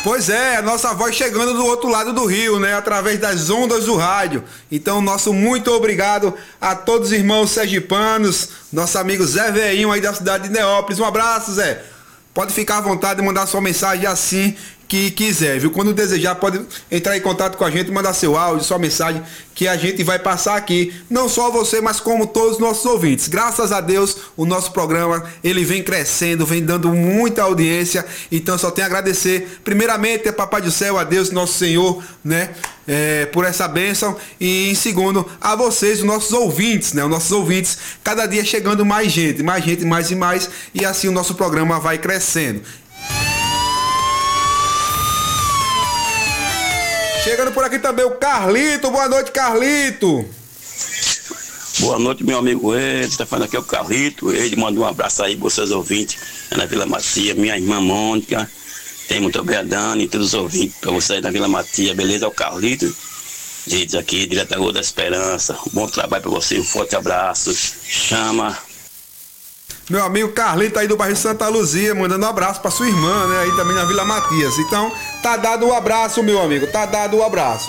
Pois é, a nossa voz chegando do outro lado do rio, né? Através das ondas do rádio. Então, nosso muito obrigado a todos os irmãos sergipanos, nosso amigo Zé Veinho aí da cidade de Neópolis. Um abraço, Zé. Pode ficar à vontade de mandar sua mensagem assim que quiser, viu? Quando desejar, pode entrar em contato com a gente, mandar seu áudio, sua mensagem, que a gente vai passar aqui, não só você, mas como todos os nossos ouvintes. Graças a Deus, o nosso programa, ele vem crescendo, vem dando muita audiência, então só tenho a agradecer, primeiramente, a Papai do Céu, a Deus, nosso Senhor, né, por essa bênção, e em segundo, a vocês, os nossos ouvintes, né, os nossos ouvintes, cada dia chegando mais gente, mais e mais, e assim o nosso programa vai crescendo. Chegando por aqui também o Carlito. Boa noite, Carlito. Boa noite, meu amigo Ed. Tá falando aqui é o Carlito. Ele mandou um abraço aí para vocês ouvintes na Vila Matia. Minha irmã Mônica. Tem muito obrigado e todos os ouvintes para vocês na Vila Matia. Beleza? É o Carlito. Gente, aqui, direto da Rua da Esperança. Bom trabalho para você. Um forte abraço. Chama. Meu amigo Carlito aí do bairro Santa Luzia, mandando um abraço pra sua irmã, né? Aí também na Vila Matias. Então, tá dado o abraço, meu amigo. Tá dado o abraço.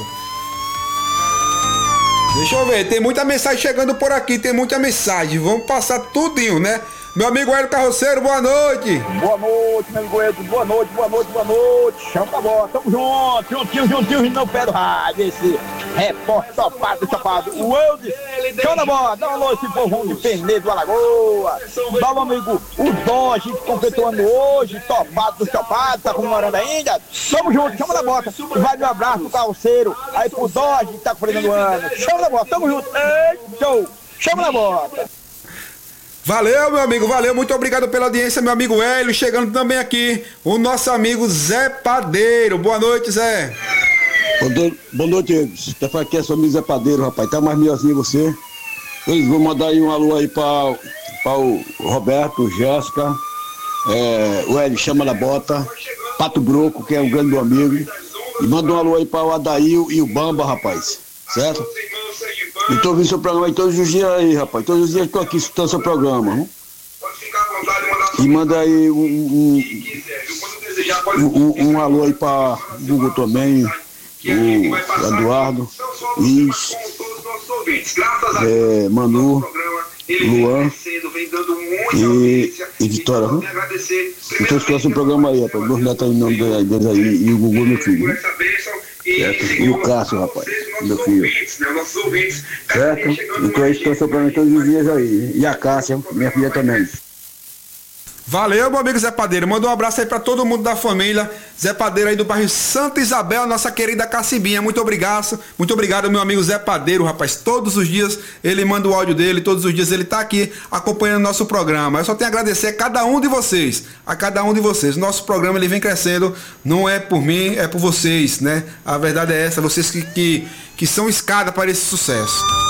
Deixa eu ver, tem muita mensagem chegando por aqui, tem muita mensagem. Vamos passar tudinho, né? Meu amigo Hélio Carroceiro, boa noite. Boa noite, meu amigo Hélio. Boa noite. Chama a bola, tamo juntinho no pé do rádio. Esse repórter topado. O Eudes, chama a bola, dá uma alô esse povão de Penedo, Alagoa. Dá um amigo, o Doge, que completou ano hoje, topado, tá comemorando ainda. Tamo junto, chama da bota. Vai meu abraço pro Carroceiro, aí pro Doge, que tá completando ano. Chama da bota, tamo junto. Ei, show, chama da bota. Valeu, meu amigo, valeu, muito obrigado pela audiência, meu amigo Hélio, chegando também aqui, o nosso amigo Zé Padeiro. Boa noite, Zé. Boa noite, Eudes. Tá falando aqui é seu amigo Zé Padeiro, rapaz, tá mais melhorzinho você. Eles vão mandar aí um alô aí para o Roberto, Jéssica, o Hélio Chama da Bota, Pato Broco, que é um grande meu amigo, e manda um alô aí para o Adail e o Bamba, rapaz, certo? E tô ouvindo seu programa aí todos os dias aí, rapaz. Todos os dias tô aqui escutando seu programa. Hein? E manda aí um alô aí pra Google também, o Eduardo, Luiz, Manu, Luan e Vitória. Eu tô escutando seu programa aí, rapaz. Meus netos aí, nome deles aí, e o Google, meu filho. Hein? E o Cássio, rapaz, meu filho. Certo? Então eles estão soprando todos os dias aí. E a Cássia, minha filha também. Valeu, meu amigo Zé Padeiro. Manda um abraço aí pra todo mundo da família. Zé Padeiro aí do bairro Santa Isabel, nossa querida Cacimbinha. Muito obrigado, meu amigo Zé Padeiro, rapaz. Todos os dias ele manda o áudio dele, todos os dias ele tá aqui acompanhando nosso programa. Eu só tenho a agradecer a cada um de vocês. Nosso programa ele vem crescendo, não é por mim, é por vocês, né? A verdade é essa, vocês que são escada para esse sucesso.